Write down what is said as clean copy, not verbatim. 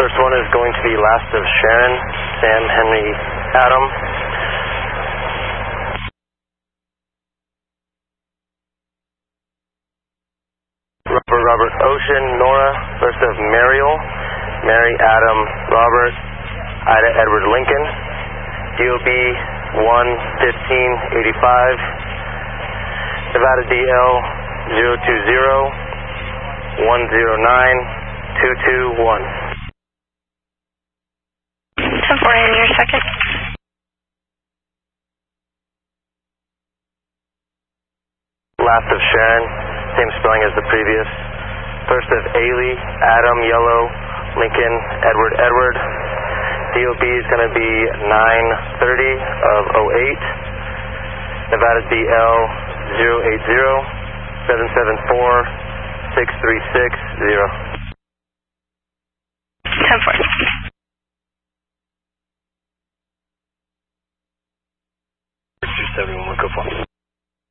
First one is going to be Last of Sharon, Sam Henry Adam. Robert Ocean, Nora. First of Mariel, Mary Adam Robert, Ida Edward Lincoln. DOB 11585. Nevada DL 020 109 221. 10-4, in your second. Last of Sharon, same spelling as the previous. First of Ailey, Adam, Yellow, Lincoln, Edward, Edward. DOB is going to be 930 of 08. Nevada DL 080 774 6360. 10-4. 271, go for.